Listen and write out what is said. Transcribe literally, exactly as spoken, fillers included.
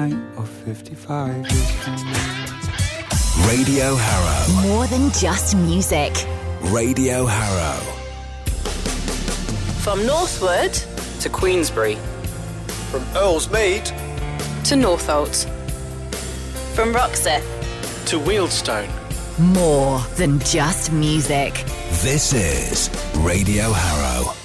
fifty-nine or fifty-five years from now. Radio Harrow. More than just music. Radio Harrow. From Northwood to Queensbury. From Earl's Mead to Northolt. From Roxeth to Wealdstone. More than just music. This is Radio Harrow.